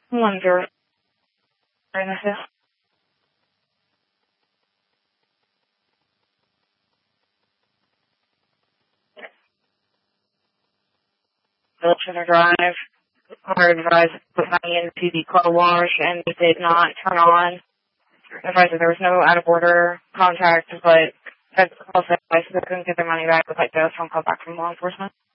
1-0 in this. Village Center Drive. Are advised to put money into the car wash and it did not turn on. Advised that there was no out of order contact, but also advised that they couldn't get their money back with like the phone call back from law enforcement.